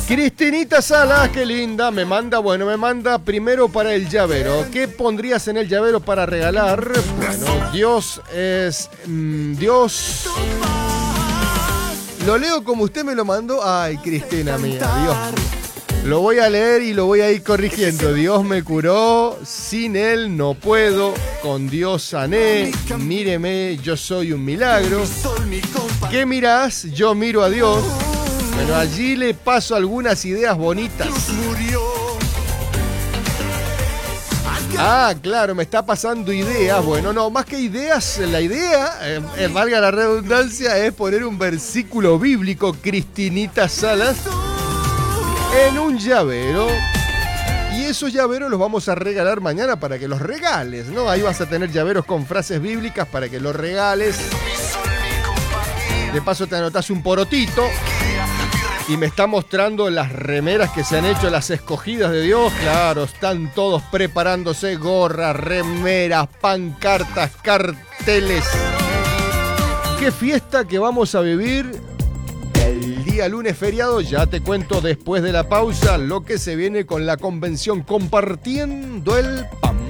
Cristinita Salas, qué linda, me manda primero para el llavero. ¿Qué pondrías en el llavero para regalar? Bueno, Dios es... Dios... Lo leo como usted me lo mandó. Ay, Cristina mía, Dios. Lo voy a leer y lo voy a ir corrigiendo. Dios me curó, sin Él no puedo, con Dios sané, míreme, yo soy un milagro. ¿Qué mirás? Yo miro a Dios. Bueno, allí le paso algunas ideas bonitas. Ah, claro, me está pasando ideas. Bueno, no, más que ideas, la idea, valga la redundancia, es poner un versículo bíblico, Cristinita Salas, en un llavero. Y esos llaveros los vamos a regalar mañana para que los regales, ¿no? Ahí vas a tener llaveros con frases bíblicas para que los regales. De paso te anotás un porotito. Y me está mostrando las remeras que se han hecho, las escogidas de Dios. Claro, están todos preparándose. Gorras, remeras, pancartas, carteles. ¿Qué fiesta que vamos a vivir el día lunes feriado? Ya te cuento después de la pausa lo que se viene con la convención Compartiendo el Pan.